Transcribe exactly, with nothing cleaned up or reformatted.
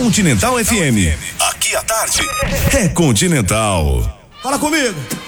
Continental F M. Aqui à tarde é Continental. Fala comigo.